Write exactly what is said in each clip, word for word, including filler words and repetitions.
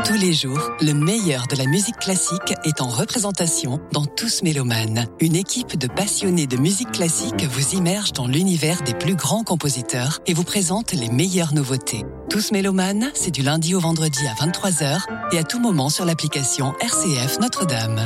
Tous les jours, le meilleur de la musique classique est en représentation dans Tous Mélomanes. Une équipe de passionnés de musique classique vous immerge dans l'univers des plus grands compositeurs et vous présente les meilleures nouveautés. Tous Mélomanes, c'est du lundi au vendredi à vingt-trois heures et à tout moment sur l'application R C F Notre-Dame.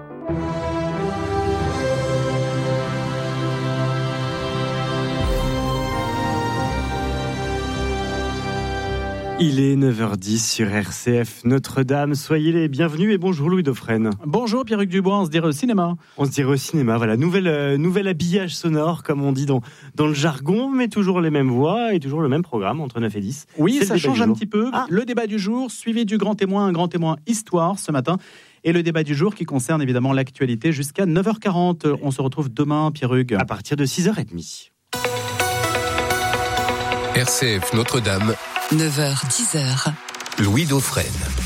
Il est neuf heures dix sur R C F Notre-Dame. Soyez les bienvenus et bonjour Louis Dauphren. Bonjour Pierre-Hugues Dubois, on se dirait au cinéma. On se dirait au cinéma, voilà, nouvel, euh, nouvel habillage sonore comme on dit dans, dans le jargon, mais toujours les mêmes voix et toujours le même programme entre neuf et dix. Oui, C'est ça change un petit peu. Ah. Le débat du jour, suivi du grand témoin, un grand témoin histoire ce matin. Et le débat du jour qui concerne évidemment l'actualité jusqu'à neuf heures quarante. On se retrouve demain Pierre-Hugues. À partir de six heures trente. R C F Notre-Dame. neuf heures dix heures. Louis Dauphren.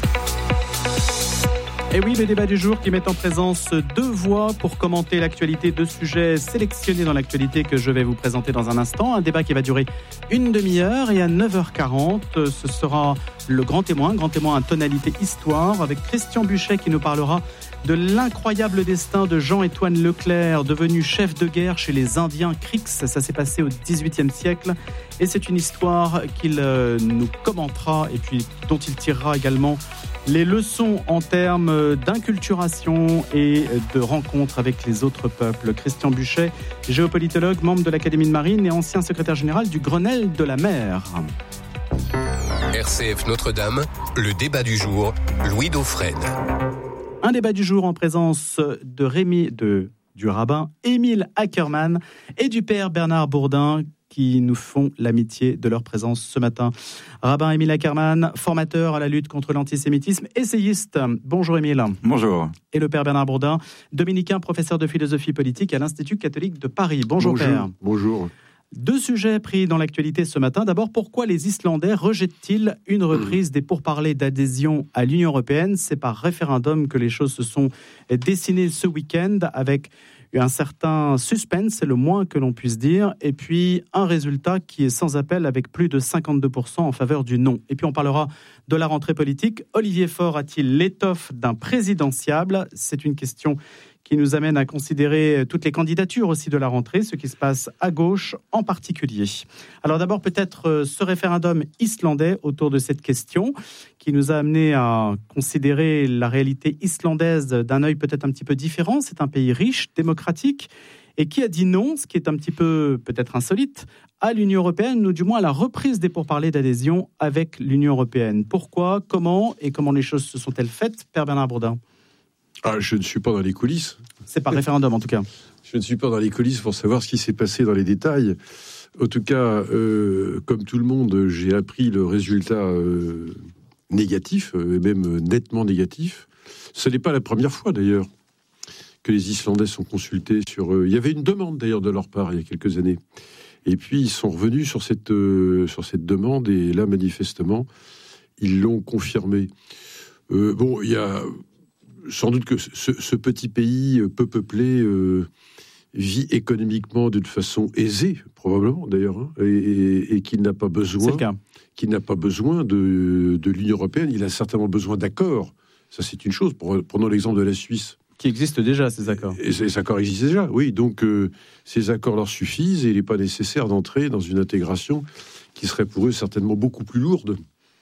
Et oui, le débat du jour qui met en présence deux voix pour commenter l'actualité, deux sujets sélectionnés dans l'actualité que je vais vous présenter dans un instant. Un débat qui va durer une demi-heure et à neuf heures quarante, ce sera le grand témoin, grand témoin à tonalité histoire avec Christian Buchet qui nous parlera de l'incroyable destin de Jean-Étoine Leclerc, devenu chef de guerre chez les Indiens Creeks. Ça s'est passé au dix-huitième siècle et c'est une histoire qu'il nous commentera et puis dont il tirera également les leçons en termes d'inculturation et de rencontre avec les autres peuples. Christian Buchet, géopolitologue, membre de l'Académie de Marine et ancien secrétaire général du Grenelle de la mer. R C F Notre-Dame, le débat du jour, Louis Dauphren. Un débat du jour en présence de Rémi, de, du rabbin Émile Ackerman et du père Bernard Bourdin qui nous font l'amitié de leur présence ce matin. Rabbin Émile Ackerman, formateur à la lutte contre l'antisémitisme, essayiste. Bonjour Émile. Bonjour. Et le père Bernard Bourdin, dominicain, professeur de philosophie politique à l'Institut catholique de Paris. Bonjour, Bonjour père. Bonjour. Deux sujets pris dans l'actualité ce matin. D'abord, pourquoi les Islandais rejettent-ils une reprise des pourparlers d'adhésion à l'Union européenne ? C'est par référendum que les choses se sont dessinées ce week-end avec un certain suspense, c'est le moins que l'on puisse dire, et puis un résultat qui est sans appel avec plus de cinquante-deux pour cent en faveur du non. Et puis on parlera de la rentrée politique. Olivier Faure a-t-il l'étoffe d'un présidentiable ? C'est une question qui nous amène à considérer toutes les candidatures aussi de la rentrée, ce qui se passe à gauche en particulier. Alors d'abord peut-être ce référendum islandais autour de cette question qui nous a amené à considérer la réalité islandaise d'un œil peut-être un petit peu différent. C'est un pays riche, démocratique, et qui a dit non, ce qui est un petit peu peut-être insolite, à l'Union européenne, ou du moins à la reprise des pourparlers d'adhésion avec l'Union européenne. Pourquoi, comment et comment les choses se sont-elles faites, Père Bernard Bourdin ? Ah, je ne suis pas dans les coulisses. C'est par référendum en tout cas. Je ne suis pas dans les coulisses pour savoir ce qui s'est passé dans les détails. En tout cas, euh, comme tout le monde, j'ai appris le résultat euh, négatif, et même nettement négatif. Ce n'est pas la première fois d'ailleurs que les Islandais sont consultés sur... Euh, il y avait une demande d'ailleurs de leur part il y a quelques années. Et puis ils sont revenus sur cette, euh, sur cette demande et là, manifestement, ils l'ont confirmé. Euh, bon, il y a... Sans doute que ce, ce petit pays peu peuplé euh, vit économiquement d'une façon aisée, probablement d'ailleurs, hein, et, et, et qu'il n'a pas besoin, C'est le cas. qu'il n'a pas besoin de, de l'Union européenne. Il a certainement besoin d'accords. Ça, c'est une chose. Prenons l'exemple de la Suisse. Qui existent déjà, ces accords. Et ces accords existent déjà, oui. Donc, euh, ces accords leur suffisent et il n'est pas nécessaire d'entrer dans une intégration qui serait pour eux certainement beaucoup plus lourde.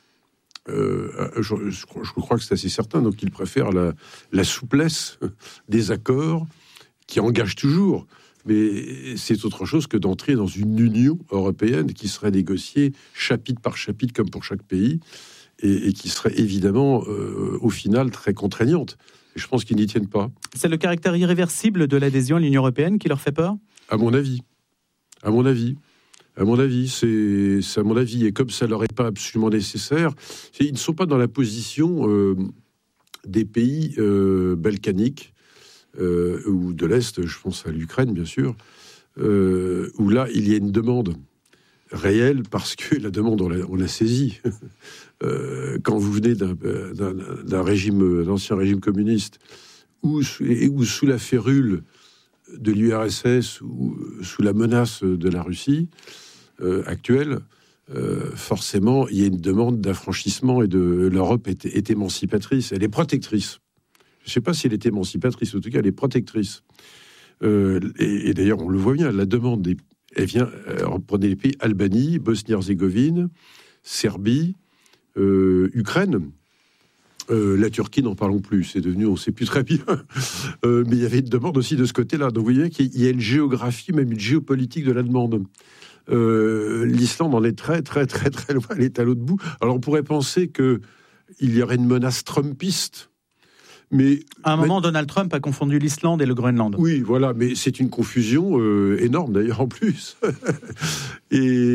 Euh, je, je, je crois que c'est assez certain. Donc, ils préfèrent la, la souplesse des accords qui engagent toujours. Mais c'est autre chose que d'entrer dans une Union européenne qui serait négociée chapitre par chapitre, comme pour chaque pays, et, et qui serait évidemment, euh, au final, très contraignante. Et je pense qu'ils n'y tiennent pas. C'est le caractère irréversible de l'adhésion à l'Union européenne qui leur fait peur ? À mon avis. À mon avis. À mon avis, c'est, c'est à mon avis, et comme ça leur est pas absolument nécessaire, ils ne sont pas dans la position euh, des pays euh, balkaniques euh, ou de l'Est, je pense à l'Ukraine bien sûr, euh, où là il y a une demande réelle parce que la demande on l'a, on l'a saisie. euh, quand vous venez d'un, d'un, d'un régime, d'un ancien régime communiste, ou ou sous la férule de l'U R S S ou sous la menace de la Russie euh, actuelle, euh, forcément, il y a une demande d'affranchissement et de l'Europe est, est émancipatrice, elle est protectrice. Je ne sais pas si elle est émancipatrice, en tout cas, elle est protectrice. Euh, et, et d'ailleurs, on le voit bien, la demande, des, elle vient, euh, prenez les pays, Albanie, Bosnie-Herzégovine, Serbie, euh, Ukraine. Euh, la Turquie, n'en parlons plus, c'est devenu, on ne sait plus très bien. Euh, mais il y avait une demande aussi de ce côté-là. Donc vous voyez qu'il y a une géographie, même une géopolitique de la demande. Euh, L'Islande en est très, très, très, très loin, elle est à l'autre bout. Alors on pourrait penser qu'il y aurait une menace trumpiste. Mais, à un moment, mais, Donald Trump a confondu l'Islande et le Groenland. Oui, voilà, mais c'est une confusion euh, énorme d'ailleurs en plus. et,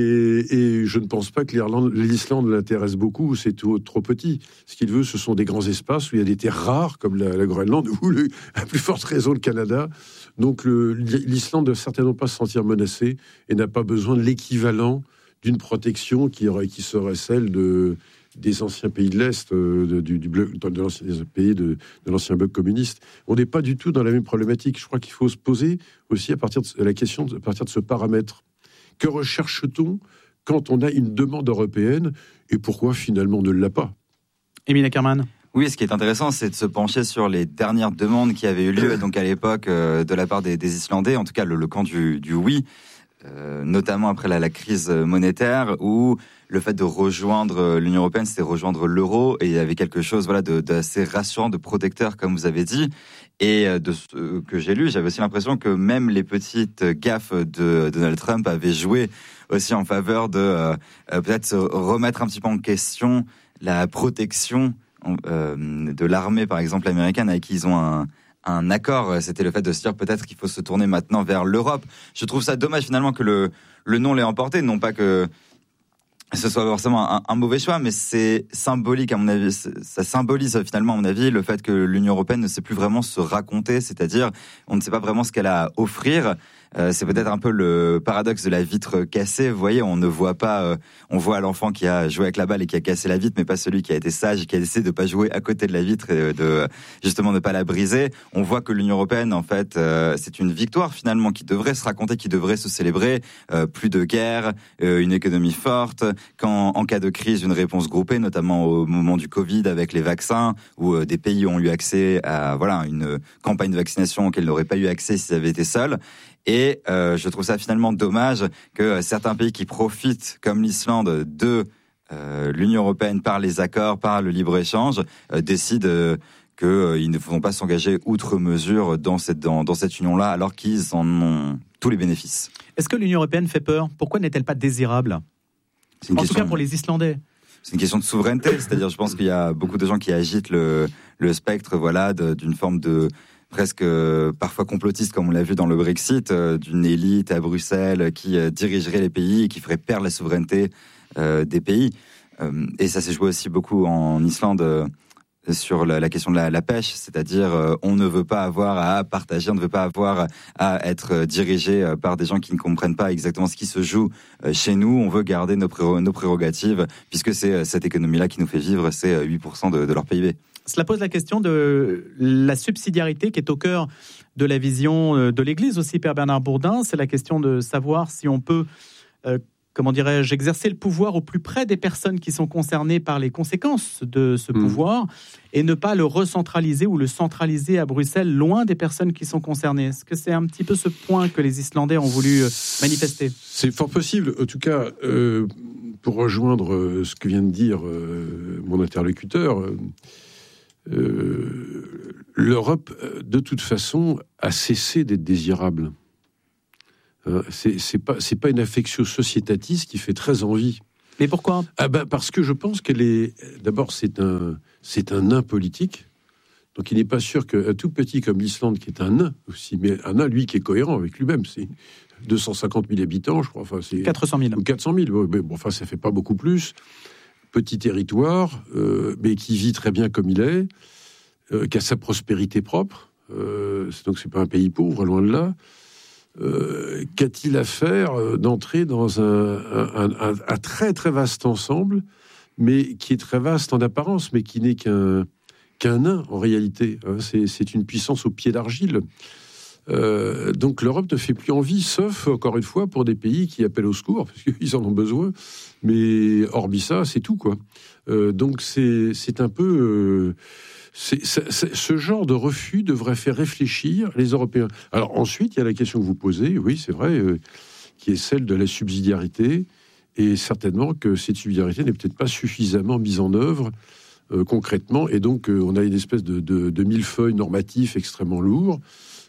et je ne pense pas que l'Islande l'intéresse beaucoup, c'est tout, trop petit. Ce qu'il veut, ce sont des grands espaces où il y a des terres rares, comme la, la Groenland, ou le, à plus forte raison le Canada. Donc le, l'Islande ne doit certainement pas se sentir menacée et n'a pas besoin de l'équivalent d'une protection qui, aurait, qui serait celle de... des anciens pays de l'Est, euh, de, du, du bloc, de l'ancien, des pays de, de l'ancien bloc communiste. On n'est pas du tout dans la même problématique. Je crois qu'il faut se poser aussi à partir de la question, à partir de ce paramètre. Que recherche-t-on quand on a une demande européenne et pourquoi finalement on ne l'a pas? Émile Ackermann. Oui, ce qui est intéressant, c'est de se pencher sur les dernières demandes qui avaient eu lieu donc à l'époque euh, de la part des, des Islandais, en tout cas le, le camp du, du oui. Euh, notamment après la, la crise monétaire, où le fait de rejoindre l'Union européenne, c'était rejoindre l'euro, et il y avait quelque chose voilà, de, d'assez rassurant, de protecteur, comme vous avez dit. Et de ce que j'ai lu, j'avais aussi l'impression que même les petites gaffes de Donald Trump avaient joué aussi en faveur de euh, peut-être se remettre un petit peu en question la protection euh, de l'armée, par exemple, américaine, avec qui ils ont un... un accord, c'était le fait de se dire peut-être qu'il faut se tourner maintenant vers l'Europe. Je trouve ça dommage finalement que le, le nom l'ait emporté, non pas que ce soit forcément un, un mauvais choix, mais c'est symbolique à mon avis, ça symbolise finalement à mon avis le fait que l'Union européenne ne sait plus vraiment se raconter, c'est-à-dire on ne sait pas vraiment ce qu'elle a à offrir. Euh, c'est peut-être un peu le paradoxe de la vitre cassée. Vous voyez, on ne voit pas, euh, on voit l'enfant qui a joué avec la balle et qui a cassé la vitre, mais pas celui qui a été sage et qui a décidé de pas jouer à côté de la vitre et de justement ne pas la briser. On voit que l'Union européenne, en fait, euh, c'est une victoire finalement qui devrait se raconter, qui devrait se célébrer. Euh, plus de guerre, euh, une économie forte, quand en cas de crise, une réponse groupée, notamment au moment du Covid avec les vaccins, où euh, des pays ont eu accès à voilà une campagne de vaccination auquel n'auraient pas eu accès s'ils avaient été seuls. Et euh, je trouve ça finalement dommage que certains pays qui profitent, comme l'Islande, de euh, l'Union européenne par les accords, par le libre-échange, euh, décident euh, qu'ils euh, ne vont pas s'engager outre mesure dans cette, dans, dans cette union-là, alors qu'ils en ont tous les bénéfices. Est-ce que l'Union européenne fait peur? Pourquoi n'est-elle pas désirable? En question, tout cas pour les Islandais. C'est une question de souveraineté, c'est-à-dire je pense qu'il y a beaucoup de gens qui agitent le, le spectre voilà, de, d'une forme de... presque euh, parfois complotiste, comme on l'a vu dans le Brexit, euh, d'une élite à Bruxelles qui euh, dirigerait les pays et qui ferait perdre la souveraineté euh, des pays. Euh, et ça s'est joué aussi beaucoup en Islande euh, sur la, la question de la, la pêche, c'est-à-dire euh, on ne veut pas avoir à partager, on ne veut pas avoir à être dirigé par des gens qui ne comprennent pas exactement ce qui se joue euh, chez nous. On veut garder nos, pré- nos prérogatives, puisque c'est cette économie-là qui nous fait vivre, c'est huit pour cent de, de leur P I B. Cela pose la question de la subsidiarité qui est au cœur de la vision de l'Église aussi, Père Bernard Bourdin. C'est la question de savoir si on peut, euh, comment dirais-je, exercer le pouvoir au plus près des personnes qui sont concernées par les conséquences de ce mmh. pouvoir et ne pas le recentraliser ou le centraliser à Bruxelles, loin des personnes qui sont concernées. Est-ce que c'est un petit peu ce point que les Islandais ont voulu manifester? C'est fort possible. En tout cas, euh, pour rejoindre ce que vient de dire euh, mon interlocuteur, euh, Euh, l'Europe, de toute façon, a cessé d'être désirable. Euh, c'est, c'est pas, c'est pas une affectio societatis qui fait très envie. Mais pourquoi? Ah ben parce que je pense qu'elle est. D'abord, c'est un, c'est un nain politique. Donc, il n'est pas sûr qu'un tout petit comme l'Islande, qui est un nain aussi, mais un nain, lui, qui est cohérent avec lui-même, c'est deux cent cinquante mille habitants, je crois. Enfin, c'est quatre cent mille. Ou quatre cent mille. Mais bon, enfin, ça fait pas beaucoup plus. Petit territoire, euh, mais qui vit très bien comme il est, euh, qui a sa prospérité propre. Euh, donc c'est pas un pays pauvre, loin de là. Euh, qu'a-t-il à faire d'entrer dans un, un, un, un très très vaste ensemble, mais qui est très vaste en apparence, mais qui n'est qu'un qu'un nain en réalité. C'est, c'est une puissance au pied d'argile. Euh, donc l'Europe ne fait plus envie, sauf, encore une fois, pour des pays qui appellent au secours, parce qu'ils en ont besoin. Mais hormis ça, c'est tout, quoi. Euh, donc c'est, c'est un peu... Euh, c'est, c'est, c'est, ce genre de refus devrait faire réfléchir les Européens. Alors ensuite, il y a la question que vous posez, oui, c'est vrai, euh, qui est celle de la subsidiarité, et certainement que cette subsidiarité n'est peut-être pas suffisamment mise en œuvre euh, concrètement, et donc euh, on a une espèce de, de, de millefeuille normatif extrêmement lourd,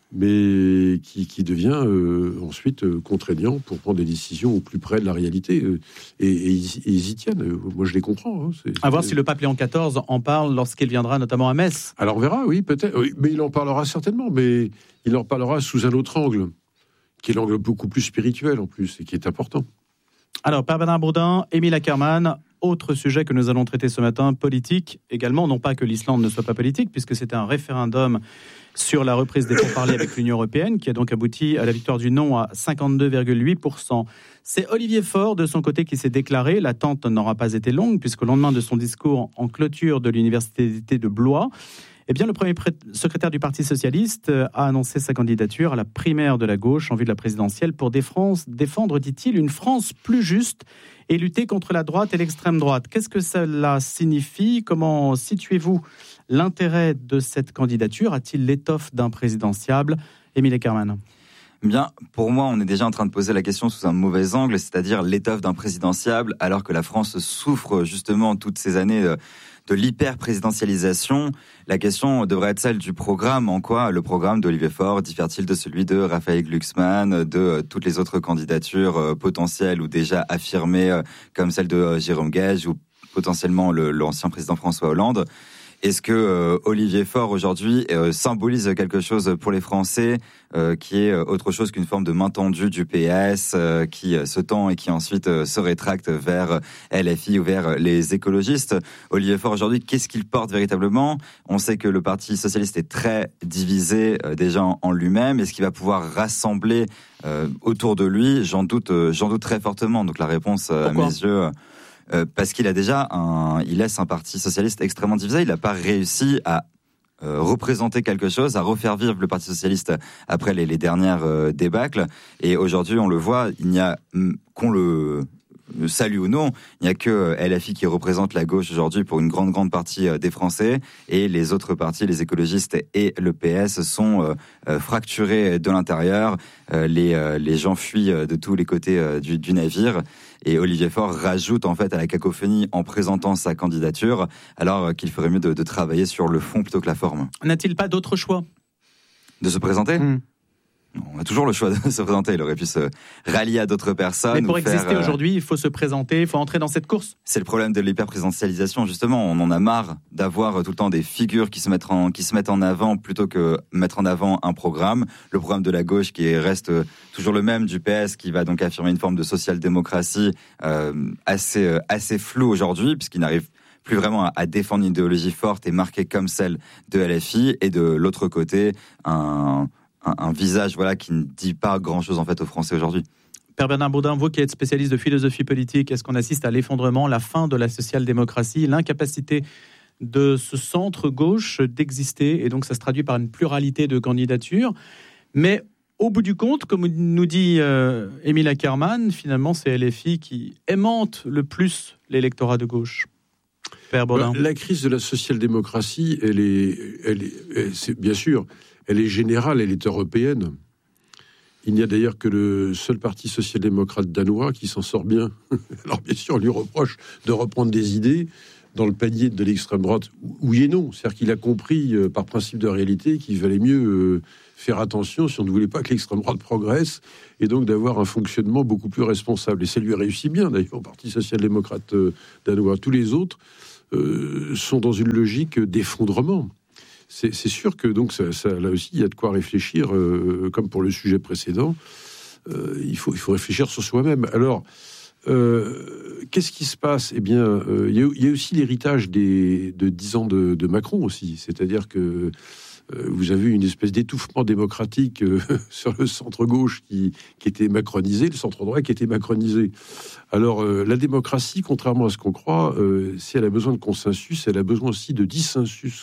mais qui, qui devient euh, ensuite euh, contraignant pour prendre des décisions au plus près de la réalité. Euh, et, et, ils, et ils y tiennent. Euh, moi, je les comprends. Hein. C'est, à voir c'est... si le pape Léon quatorze en parle lorsqu'il viendra notamment à Metz. Alors, on verra, oui, peut-être. Oui, mais il en parlera certainement, mais il en parlera sous un autre angle, qui est l'angle beaucoup plus spirituel, en plus, et qui est important. Alors, Père Bernard Bourdin, Émile Ackermann, autre sujet que nous allons traiter ce matin, politique également, non pas que l'Islande ne soit pas politique, puisque c'était un référendum sur la reprise des pourparlers avec l'Union européenne, qui a donc abouti à la victoire du non à cinquante-deux virgule huit pour cent. C'est Olivier Faure, de son côté, qui s'est déclaré. L'attente n'aura pas été longue, puisqu'au lendemain de son discours en clôture de l'université d'été de Blois, eh bien, le premier secrétaire du Parti socialiste a annoncé sa candidature à la primaire de la gauche en vue de la présidentielle pour défendre, dit-il, une France plus juste et lutter contre la droite et l'extrême droite. Qu'est-ce que cela signifie ? Comment situez-vous l'intérêt de cette candidature ? A-t-il l'étoffe d'un présidentiable ? Émile Ackermann. Bien, pour moi, on est déjà en train de poser la question sous un mauvais angle, c'est-à-dire l'étoffe d'un présidentiable, alors que la France souffre justement toutes ces années de, de l'hyper-présidentialisation. La question devrait être celle du programme. En quoi le programme d'Olivier Faure diffère-t-il de celui de Raphaël Glucksmann, de toutes les autres candidatures potentielles ou déjà affirmées, comme celle de Jérôme Gage ou potentiellement le, l'ancien président François Hollande? Est-ce que euh, Olivier Faure aujourd'hui euh, symbolise quelque chose pour les Français euh, qui est autre chose qu'une forme de main tendue du P S euh, qui euh, se tend et qui ensuite euh, se rétracte vers L F I ou vers les écologistes? Olivier Faure aujourd'hui, qu'est-ce qu'il porte véritablement? On sait que le Parti socialiste est très divisé euh, déjà en, en lui-même. Est-ce qu'il va pouvoir rassembler euh, autour de lui? J'en doute, euh, j'en doute très fortement. Donc la réponse euh, à mes yeux... Euh, Euh, parce qu'il a déjà un, il laisse un parti socialiste extrêmement divisé. Il n'a pas réussi à euh, représenter quelque chose, à refaire vivre le Parti socialiste après les, les dernières euh, débâcles. Et aujourd'hui, on le voit, il n'y a qu'on le salue ou non, il n'y a que L F I qui représente la gauche aujourd'hui pour une grande grande partie des Français, et les autres partis, les écologistes et le P S, sont euh, fracturés de l'intérieur. Euh, les euh, les gens fuient de tous les côtés euh, du, du navire. Et Olivier Faure rajoute en fait à la cacophonie en présentant sa candidature, alors qu'il ferait mieux de, de travailler sur le fond plutôt que la forme. N'a-t-il pas d'autre choix de se présenter? mmh. On a toujours le choix de se présenter. Il aurait pu se rallier à d'autres personnes. Mais pour faire, exister euh... aujourd'hui, il faut se présenter, il faut entrer dans cette course. C'est le problème de l'hyper-présidentialisation, justement. On en a marre d'avoir tout le temps des figures qui se mettent en, qui se mettent en avant plutôt que mettre en avant un programme. Le programme de la gauche qui reste toujours le même, du P S, qui va donc affirmer une forme de social-démocratie euh, assez, euh, assez floue aujourd'hui, puisqu'il n'arrive plus vraiment à, à défendre une idéologie forte et marquée comme celle de L F I. Et de l'autre côté, un... un visage voilà, qui ne dit pas grand-chose en fait aux Français aujourd'hui. Père Bernard Bourdin, vous qui êtes spécialiste de philosophie politique, est-ce qu'on assiste à l'effondrement, la fin de la social-démocratie, l'incapacité de ce centre-gauche d'exister, et donc ça se traduit par une pluralité de candidatures, mais au bout du compte, comme nous dit euh, Émile Ackermann, finalement c'est L F I qui aimante le plus l'électorat de gauche. Père Bourdin. La crise de la social-démocratie, elle est, elle est, elle, c'est, bien sûr, elle est générale, elle est européenne. Il n'y a d'ailleurs que le seul parti social-démocrate danois qui s'en sort bien. Alors bien sûr, on lui reproche de reprendre des idées dans le panier de l'extrême droite. Oui et non. C'est-à-dire qu'il a compris, euh, par principe de réalité, qu'il valait mieux euh, faire attention si on ne voulait pas que l'extrême droite progresse, et donc d'avoir un fonctionnement beaucoup plus responsable. Et ça lui réussit bien, d'ailleurs, au Parti social-démocrate euh, danois. Tous les autres euh, sont dans une logique d'effondrement. C'est, c'est sûr que donc ça, ça, là aussi il y a de quoi réfléchir, euh, comme pour le sujet précédent. Euh, il faut il faut réfléchir sur soi-même. Alors euh, qu'est-ce qui se passe? Eh bien, euh, il y a, il y a aussi l'héritage des de dix ans de, de Macron aussi. C'est-à-dire que euh, vous avez une espèce d'étouffement démocratique euh, sur le centre gauche qui qui était macronisé, le centre droit qui était macronisé. Alors euh, la démocratie, contrairement à ce qu'on croit, euh, si elle a besoin de consensus, elle a besoin aussi de dissensus.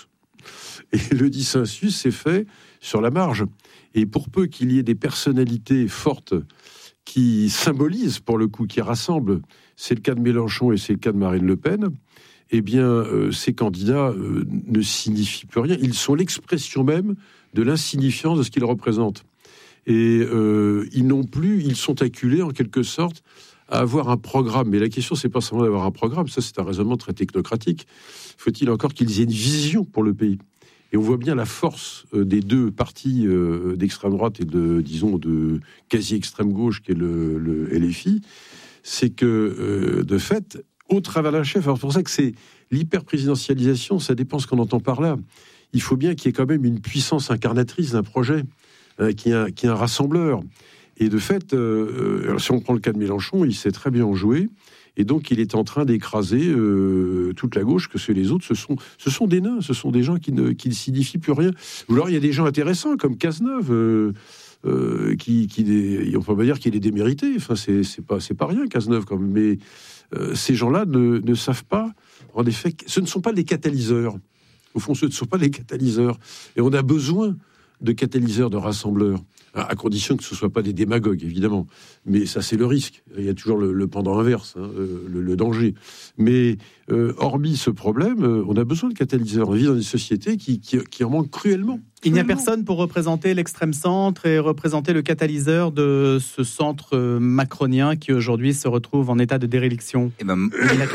Et le dissensus s'est fait sur la marge. Et pour peu qu'il y ait des personnalités fortes qui symbolisent, pour le coup, qui rassemblent, c'est le cas de Mélenchon et c'est le cas de Marine Le Pen, eh bien, euh, ces candidats euh, ne signifient plus rien. Ils sont l'expression même de l'insignifiance de ce qu'ils représentent. Et euh, ils n'ont plus, ils sont acculés, en quelque sorte, à avoir un programme. Mais la question, c'est pas seulement d'avoir un programme, ça c'est un raisonnement très technocratique. Faut-il encore qu'ils aient une vision pour le pays ? Et on voit bien la force euh, des deux partis euh, d'extrême droite et de, disons, de quasi-extrême gauche, qui est le, le L F I, c'est que, euh, de fait, au travers d'un chef, alors c'est pour ça que c'est l'hyper-présidentialisation, ça dépend ce qu'on entend par là. Il faut bien qu'il y ait quand même une puissance incarnatrice d'un projet, euh, qui, est un, qui est un rassembleur. Et de fait, euh, alors si on prend le cas de Mélenchon, il sait très bien en jouer, et donc il est en train d'écraser euh, toute la gauche, que ceux les autres, ce sont, ce sont des nains, ce sont des gens qui ne, qui ne signifient plus rien. Ou alors il y a des gens intéressants, comme Cazeneuve, euh, euh, qui, qui des, on peut pas dire qu'il est démérité, enfin c'est, c'est, pas, c'est pas rien, Cazeneuve, quand même, mais euh, ces gens-là ne, ne savent pas, en effet, ce ne sont pas des catalyseurs. Au fond, ce ne sont pas des catalyseurs. Et on a besoin de catalyseurs, de rassembleurs, à condition que ce ne soit pas des démagogues, évidemment. Mais ça, c'est le risque. Il y a toujours le, le pendant inverse, hein, le, le danger. Mais euh, hormis ce problème, euh, on a besoin de catalyseurs. On vit dans des sociétés qui, qui, qui en manquent cruellement. Il n'y a personne pour représenter l'extrême-centre et représenter le catalyseur de ce centre macronien qui aujourd'hui se retrouve en état de déréliction. Et ben,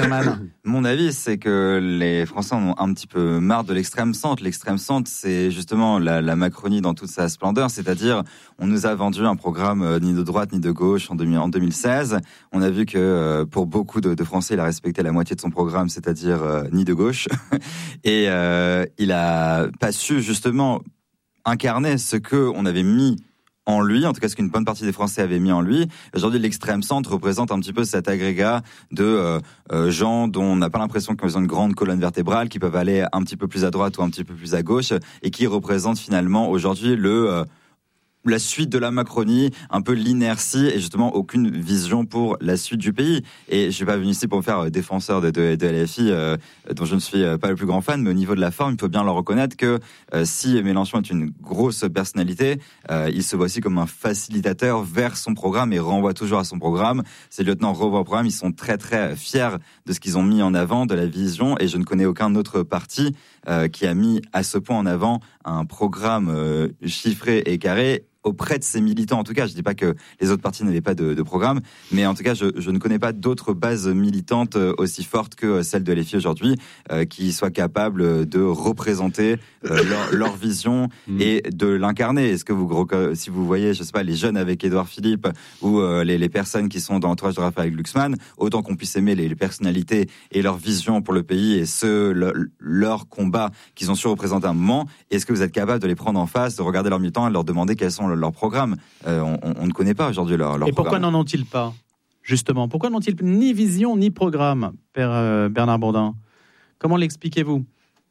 mon avis, c'est que les Français en ont un petit peu marre de l'extrême-centre. L'extrême-centre, c'est justement la, la Macronie dans toute sa splendeur, c'est-à-dire on nous a vendu un programme euh, ni de droite ni de gauche en, deux mille, en deux mille seize. On a vu que euh, pour beaucoup de, de Français, il a respecté la moitié de son programme, c'est-à-dire euh, ni de gauche. Et euh, il a pas su justement incarner ce que on avait mis en lui, en tout cas ce qu'une bonne partie des Français avaient mis en lui. Aujourd'hui, l'extrême centre représente un petit peu cet agrégat de euh, euh, gens dont on n'a pas l'impression qu'ils ont une grande colonne vertébrale, qui peuvent aller un petit peu plus à droite ou un petit peu plus à gauche, et qui représentent finalement aujourd'hui le euh, la suite de la Macronie, un peu l'inertie et justement aucune vision pour la suite du pays. Et je suis pas venu ici pour me faire défenseur de, de, de L F I, euh, dont je ne suis pas le plus grand fan, mais au niveau de la forme, il faut bien leur reconnaître que euh, si Mélenchon est une grosse personnalité, euh, il se voit aussi comme un facilitateur vers son programme et renvoie toujours à son programme. Ces lieutenants renvoient au programme, ils sont très très fiers de ce qu'ils ont mis en avant, de la vision, et je ne connais aucun autre parti euh, qui a mis à ce point en avant un programme euh, chiffré et carré auprès de ses militants. En tout cas, je ne dis pas que les autres partis n'avaient pas de, de programme, mais en tout cas, je, je ne connais pas d'autres bases militantes aussi fortes que celle de L F I aujourd'hui, euh, qui soient capables de représenter euh, leur, leur vision et de l'incarner. Est-ce que vous, si vous voyez, je sais pas, les jeunes avec Édouard Philippe ou euh, les, les personnes qui sont dans l'entourage de Raphaël Glucksmann, autant qu'on puisse aimer les, les personnalités et leur vision pour le pays et ce, le, leur combat qu'ils ont su représenter à un moment, est-ce que vous êtes capable de les prendre en face, de regarder leurs militants et de leur demander quels sont leur programme? euh, on, on ne connaît pas aujourd'hui leur, leur Et pourquoi programme. n'en ont-ils pas, justement? Pourquoi n'ont-ils ni vision ni programme, Père euh, Bernard Bourdin? Comment l'expliquez-vous?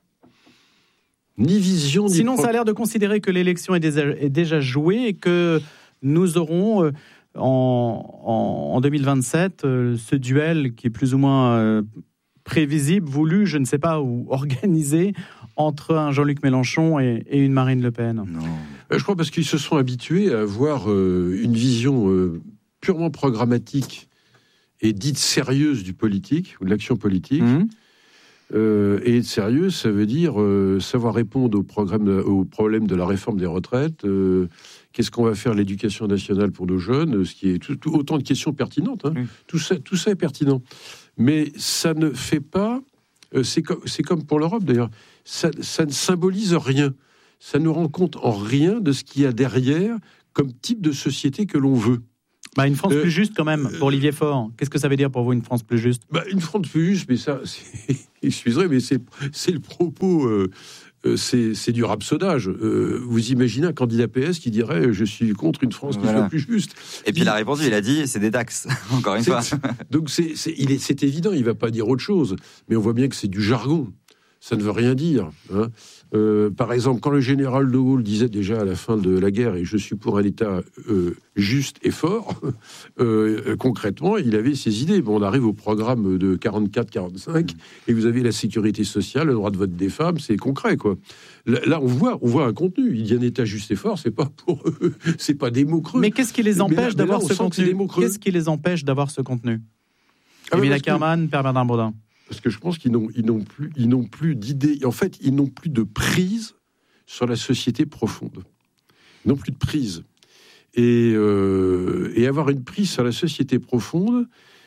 Ni vision, ni Sinon, pro- ça a l'air de considérer que l'élection est déjà, est déjà jouée et que nous aurons euh, en, en, en deux mille vingt-sept euh, ce duel qui est plus ou moins euh, prévisible, voulu, je ne sais pas, ou organisé entre un Jean-Luc Mélenchon et, et une Marine Le Pen. Non. Je crois parce qu'ils se sont habitués à avoir euh, une vision euh, purement programmatique et dite sérieuse du politique, ou de l'action politique. Mmh. Euh, et être sérieux, ça veut dire euh, savoir répondre au, programme de, au problème de la réforme des retraites, euh, qu'est-ce qu'on va faire de l'éducation nationale pour nos jeunes, ce qui est tout, tout, autant de questions pertinentes. Hein. Mmh. Tout ça, tout ça est pertinent. Mais ça ne fait pas... Euh, c'est, comme, c'est comme pour l'Europe, d'ailleurs. Ça, ça ne symbolise rien. Ça ne rend compte en rien de ce qu'il y a derrière comme type de société que l'on veut. Bah, une France euh, plus juste, quand même, pour Olivier Faure. Qu'est-ce que ça veut dire pour vous, une France plus juste? bah, Une France plus juste, mais ça, c'est, excusez, mais c'est, c'est le propos, euh, c'est, c'est du rhapsodage. Euh, vous imaginez un candidat P S qui dirait « je suis contre une France voilà. qui soit plus juste ». Et puis il, il a répondu, il a dit « c'est des taxes », encore une c'est, fois. Donc c'est, c'est, il est, c'est évident, il ne va pas dire autre chose, mais on voit bien que c'est du jargon. ça ne veut rien dire. Hein. Euh, par exemple, quand le général de Gaulle disait déjà à la fin de la guerre, et je suis pour un État euh, juste et fort, euh, concrètement, il avait ses idées. Bon, on arrive au programme de quarante-quatre quarante-cinq, et vous avez la sécurité sociale, le droit de vote des femmes, c'est concret, quoi. Là, là, on voit, on voit un contenu. Il y a un État juste et fort, c'est pas pour eux, c'est pas des mots creux. Mais qu'est-ce qui les empêche là, d'avoir là, ce contenu ? Qu'est-ce qui les empêche d'avoir ce contenu ? Ah, Émile Ackerman, Père Bernard Baudin. Parce que je pense qu'ils n'ont, ils n'ont plus, ils n'ont plus d'idées. En fait, ils n'ont plus de prise sur la société profonde. Ils n'ont plus de prise. Et, euh, et avoir une prise sur la société profonde,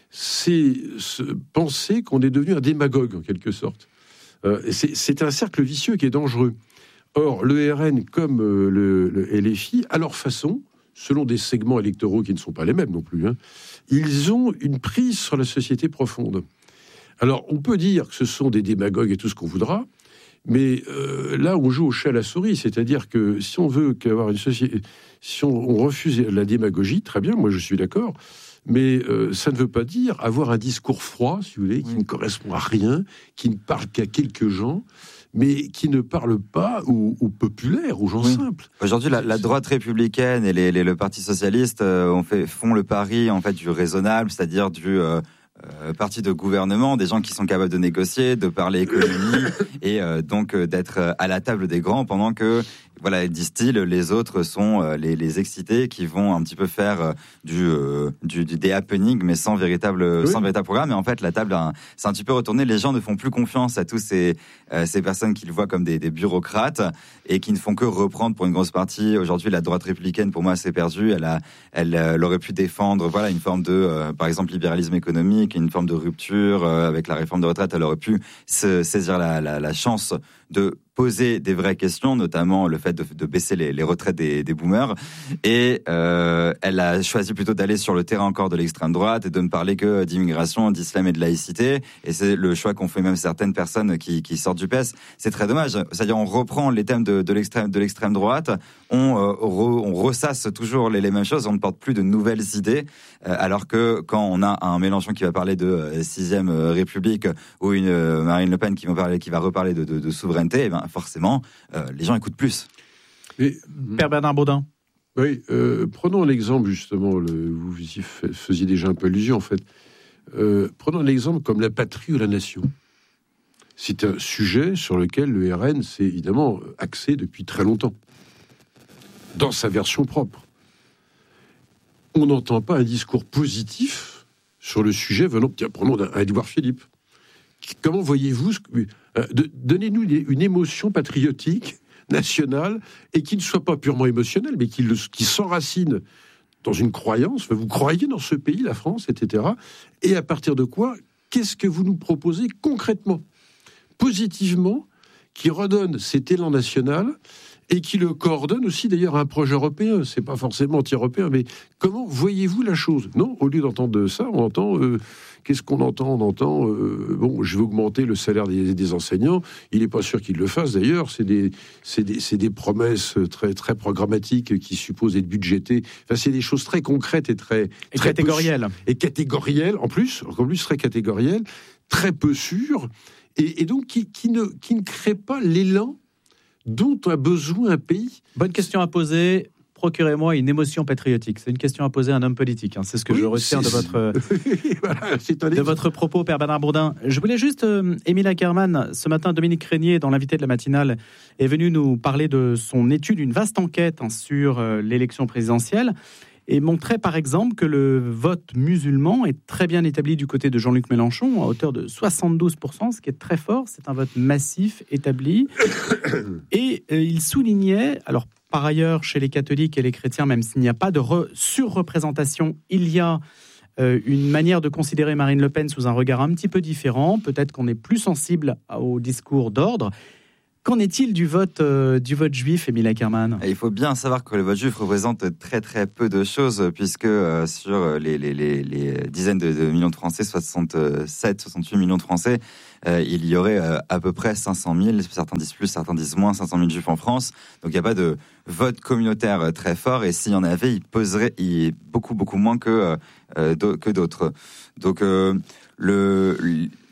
c'est se penser qu'on est devenu un démagogue, en quelque sorte. Euh, c'est, c'est un cercle vicieux qui est dangereux. Or, le R N comme euh, le, le L F I, à leur façon, selon des segments électoraux qui ne sont pas les mêmes non plus, hein, ils ont une prise sur la société profonde. Alors, on peut dire que ce sont des démagogues et tout ce qu'on voudra, mais euh, là, on joue au chat à la souris, c'est-à-dire que si on veut qu'avoir une société, si on, on refuse la démagogie, très bien, moi je suis d'accord, mais euh, ça ne veut pas dire avoir un discours froid, si vous voulez, qui oui. ne correspond à rien, qui ne parle qu'à quelques gens, mais qui ne parle pas aux, aux populaires, aux gens oui. simples. Aujourd'hui, la, la droite républicaine et les, les, le Parti socialiste euh, ont fait, font le pari en fait du raisonnable, c'est-à-dire du euh, euh, parti de gouvernement, des gens qui sont capables de négocier, de parler économie et euh, donc euh, d'être à la table des grands, pendant que voilà, disent-ils, les autres sont euh, les, les excités qui vont un petit peu faire euh, du, euh, du, du des happenings, mais sans véritable, oui. sans véritable programme. Et en fait, la table, hein, c'est un petit peu retourné. Les gens ne font plus confiance à tous ces, euh, ces personnes qu'ils voient comme des, des bureaucrates et qui ne font que reprendre pour une grosse partie. Aujourd'hui, la droite républicaine, pour moi, c'est perdu. Elle a, elle, elle aurait pu défendre, voilà, une forme de, euh, par exemple, libéralisme économique, une forme de rupture euh, avec la réforme de retraite. Elle aurait pu se saisir la, la, la chance de poser des vraies questions, notamment le fait de, de baisser les, les retraites des, des boomers. Et euh, elle a choisi plutôt d'aller sur le terrain encore de l'extrême droite et de ne parler que d'immigration, d'islam et de laïcité. Et c'est le choix qu'ont fait même certaines personnes qui, qui sortent du P S. C'est très dommage. C'est-à-dire, on reprend les thèmes de, de l'extrême de l'extrême droite, on, euh, re, on ressasse toujours les, les mêmes choses, on ne porte plus de nouvelles idées. Euh, alors que quand on a un Mélenchon qui va parler de euh, sixième République ou une euh, Marine Le Pen qui va parler, qui va reparler de, de, de souveraineté, eh ben forcément, euh, les gens écoutent plus. Et, Père Bernard Baudin. Oui, euh, prenons l'exemple justement, le, vous y faisiez déjà un peu allusion en fait. Euh, prenons l'exemple comme la patrie ou la nation. C'est un sujet sur lequel le R N s'est évidemment axé depuis très longtemps, dans sa version propre. On n'entend pas un discours positif sur le sujet venant, tiens, prenons un Édouard Philippe. Comment voyez-vous, euh, de, donnez-nous une émotion patriotique, nationale, et qui ne soit pas purement émotionnelle, mais qui, le, qui s'enracine dans une croyance. Vous croyez dans ce pays, la France, et cetera. Et à partir de quoi, qu'est-ce que vous nous proposez concrètement, positivement, qui redonne cet élan national et qui le coordonne aussi d'ailleurs à un projet européen. C'est pas forcément anti-européen, mais comment voyez-vous la chose ? Non, au lieu d'entendre ça, on entend... Euh, qu'est-ce qu'on entend ? On entend, euh, bon, je vais augmenter le salaire des, des enseignants. Il n'est pas sûr qu'ils le fassent d'ailleurs. C'est des, c'est des, c'est des promesses très, très programmatiques qui supposent être budgétées. Enfin, c'est des choses très concrètes et très... Et très catégorielles. Peu, et catégorielles, en plus, en plus très catégorielles, très peu sûres, et, et donc qui, qui, ne, qui ne créent pas l'élan dont a besoin un pays. Bonne question à poser. Procurez-moi une émotion patriotique. C'est une question à poser à un homme politique. Hein. C'est ce que oui, je retiens de votre, voilà, de votre propos, Père Bernard Baudin. Je voulais juste, euh, Émile Ackerman, ce matin, Dominique Régnier, dans l'invité de la matinale, est venu nous parler de son étude, une vaste enquête hein, sur euh, l'élection présidentielle, et montrait par exemple que le vote musulman est très bien établi du côté de Jean-Luc Mélenchon, à hauteur de soixante-douze pour cent, ce qui est très fort. C'est un vote massif établi. Et euh, il soulignait, alors par ailleurs, chez les catholiques et les chrétiens, même s'il n'y a pas de re- surreprésentation, il y a euh, une manière de considérer Marine Le Pen sous un regard un petit peu différent. Peut-être qu'on est plus sensible au discours d'ordre. Qu'en est-il du vote, euh, du vote juif, Émile Ackerman ? Il faut bien savoir que le vote juif représente très très peu de choses, puisque euh, sur les, les, les, les dizaines de, de millions de Français, soixante-sept, soixante-huit millions de Français, euh, il y aurait euh, à peu près cinq cent mille, certains disent plus, certains disent moins, cinq cent mille juifs en France. Donc il n'y a pas de vote communautaire très fort, et s'il y en avait, il poserait il, beaucoup beaucoup moins que, euh, que d'autres. Donc euh, le...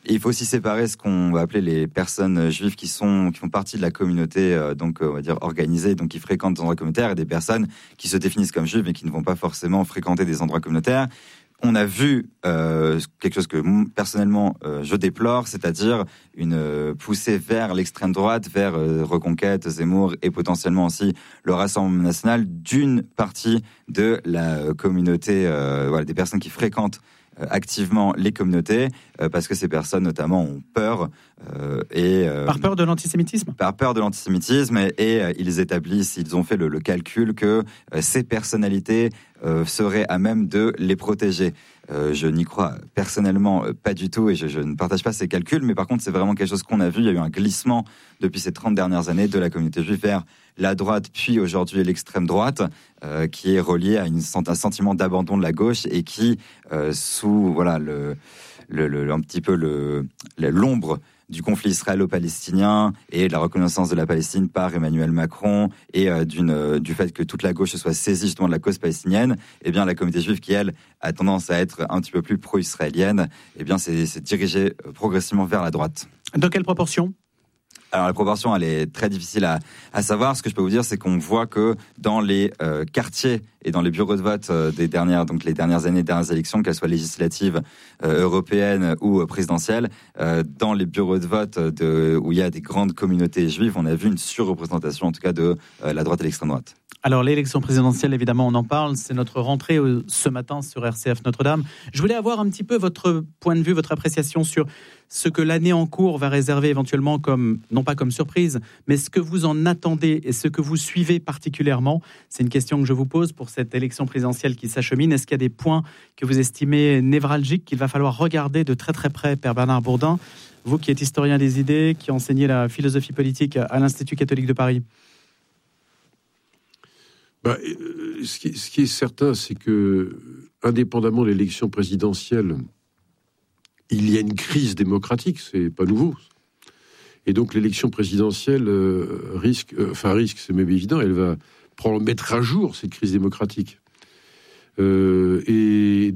Et il faut aussi séparer ce qu'on va appeler les personnes juives qui sont qui font partie de la communauté, euh, donc on va dire organisée, donc qui fréquentent des endroits communautaires, et des personnes qui se définissent comme juives mais qui ne vont pas forcément fréquenter des endroits communautaires. On a vu euh, quelque chose que personnellement euh, je déplore, c'est-à-dire une euh, poussée vers l'extrême droite, vers euh, Reconquête, Zemmour et potentiellement aussi le Rassemblement national d'une partie de la communauté, euh, voilà, des personnes qui fréquentent euh, activement les communautés, euh, parce que ces personnes notamment ont peur euh, et euh, par peur de l'antisémitisme. Par peur de l'antisémitisme et, et euh, ils établissent, ils ont fait le, le calcul que euh, ces personnalités Euh, serait à même de les protéger. Euh, je n'y crois personnellement euh, pas du tout et je, je ne partage pas ces calculs, mais par contre c'est vraiment quelque chose qu'on a vu. Il y a eu un glissement depuis ces trente dernières années de la communauté juive vers la droite, puis aujourd'hui l'extrême droite, euh, qui est relié à une, un sentiment d'abandon de la gauche et qui, euh, sous voilà le, le, le, un petit peu le, le, l'ombre du conflit israélo-palestinien et de la reconnaissance de la Palestine par Emmanuel Macron et euh, d'une, euh, du fait que toute la gauche se soit saisie justement de la cause palestinienne, eh bien la communauté juive qui, elle, a tendance à être un petit peu plus pro-israélienne, eh bien c'est, c'est dirigé progressivement vers la droite. Dans quelle proportion ? Alors la proportion, elle est très difficile à, à savoir. Ce que je peux vous dire, c'est qu'on voit que dans les euh, quartiers et dans les bureaux de vote euh, des dernières, donc les dernières années, dernières élections, qu'elles soient législatives, euh, européennes ou euh, présidentielles, euh, dans les bureaux de vote de, où il y a des grandes communautés juives, on a vu une surreprésentation, en tout cas, de euh, la droite et l'extrême droite. Alors l'élection présidentielle, évidemment, on en parle. C'est notre rentrée euh, ce matin sur R C F Notre-Dame. Je voulais avoir un petit peu votre point de vue, votre appréciation sur ce que l'année en cours va réserver éventuellement comme, non pas comme surprise, mais ce que vous en attendez et ce que vous suivez particulièrement. C'est une question que je vous pose pour cette élection présidentielle qui s'achemine. Est-ce qu'il y a des points que vous estimez névralgiques qu'il va falloir regarder de très très près, Père Bernard Bourdin, vous qui êtes historien des idées, qui enseignez la philosophie politique à l'Institut catholique de Paris? Bah, ce, qui, ce qui est certain, c'est que, indépendamment de l'élection présidentielle, il y a une crise démocratique, c'est pas nouveau. Et donc l'élection présidentielle euh, risque, euh, enfin risque, c'est même évident, elle va prendre, mettre à jour cette crise démocratique. Euh, et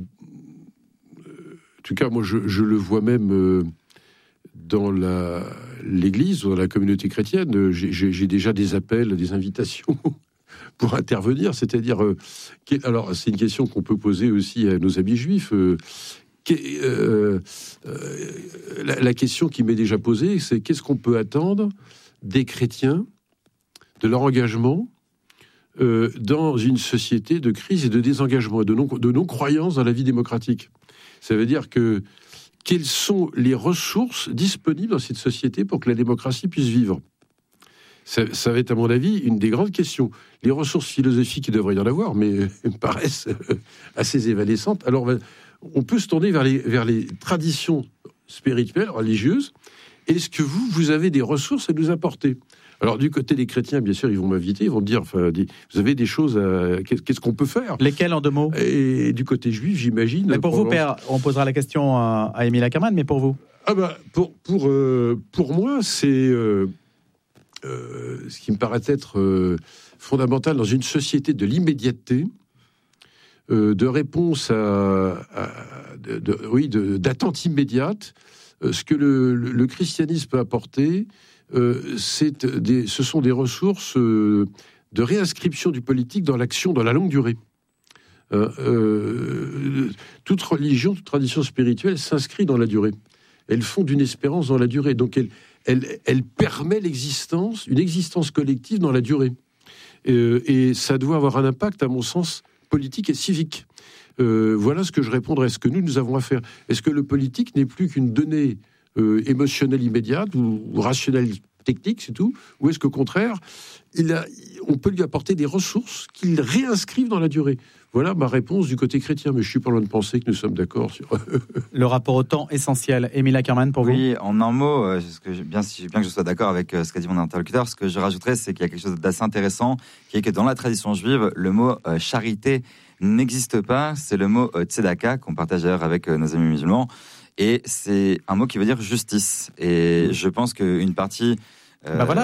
en tout cas, moi, je, je le vois même euh, dans la, l'Église, dans la communauté chrétienne. J'ai, j'ai déjà des appels, des invitations pour intervenir, c'est-à-dire, euh, alors c'est une question qu'on peut poser aussi à nos amis juifs. Euh, euh, euh, la, la question qui m'est déjà posée, c'est qu'est-ce qu'on peut attendre des chrétiens, de leur engagement euh, dans une société de crise et de désengagement et de non, de non-croyance dans la vie démocratique. Ça veut dire que quelles sont les ressources disponibles dans cette société pour que la démocratie puisse vivre ? Ça, ça va être, à mon avis, une des grandes questions. Les ressources philosophiques, il devrait y en avoir, mais elles me paraissent assez évanescentes. Alors, on peut se tourner vers les, vers les traditions spirituelles, religieuses. Est-ce que vous, vous avez des ressources à nous apporter ? Alors, du côté des chrétiens, bien sûr, ils vont m'inviter, ils vont me dire, enfin, vous avez des choses à... Qu'est-ce qu'on peut faire ? Lesquelles, en deux mots ? Et du côté juif, j'imagine... Mais pour vous, Père, on posera la question à, à Émile Ackerman, mais pour vous ? Ah bah, pour, pour, euh, pour moi, c'est... Euh, Euh, ce qui me paraît être euh, fondamental dans une société de l'immédiateté, euh, de réponse à, à de, de, oui, de, d'attente immédiate. Euh, ce que le, le, le christianisme peut apporter, euh, c'est des, ce sont des ressources euh, de réinscription du politique dans l'action dans la longue durée. Euh, euh, toute religion, toute tradition spirituelle s'inscrit dans la durée. Elles font d'une espérance dans la durée. Donc elles Elle, elle permet l'existence, une existence collective dans la durée. Euh, et ça doit avoir un impact, à mon sens, politique et civique. Euh, voilà ce que je répondrais. Ce que nous, nous avons à faire. Est-ce que le politique n'est plus qu'une donnée euh, émotionnelle immédiate ou, ou rationnelle technique, c'est tout ? Ou est-ce qu'au contraire, il a, on peut lui apporter des ressources qu'il réinscrive dans la durée ? Voilà ma réponse du côté chrétien, mais je suis pas loin de penser que nous sommes d'accord sur... Le rapport au temps essentiel. Émile Ackerman, pour oui, vous ? Oui, en un mot, euh, ce que, bien, bien que je sois d'accord avec euh, ce qu'a dit mon interlocuteur, ce que je rajouterais, c'est qu'il y a quelque chose d'assez intéressant, qui est que dans la tradition juive, le mot euh, charité n'existe pas. C'est le mot euh, tzedaka, qu'on partage d'ailleurs avec euh, nos amis musulmans, et c'est un mot qui veut dire justice. Et je pense qu'une partie... Euh, bah voilà.